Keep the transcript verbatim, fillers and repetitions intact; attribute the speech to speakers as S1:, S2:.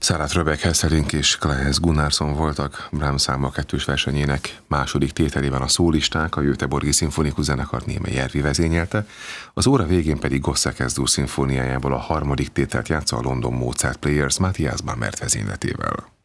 S1: Sarah Röbek, Hesselink és Klaes Gunnarsson voltak Brahms számmal kettős versenyének második tételében a szólisták, a Göteborgi Szimfonikus Zenekart Némely Järvi vezényelte, az óra végén pedig Gossekezdur szimfóniájából a harmadik tételt játsza a London Mozart Players Matthias Bammert vezényletével.